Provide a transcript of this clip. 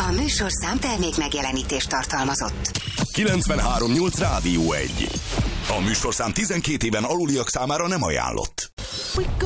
A műsorszám termék megjelenítést tartalmazott. 93.8 Rádió 1. A műsorszám 12 éven aluliak számára nem ajánlott.